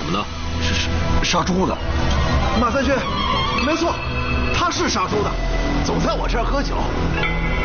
么呢？ 是杀猪的。 马三军，没错，他是杀猪的，总在我这儿喝酒。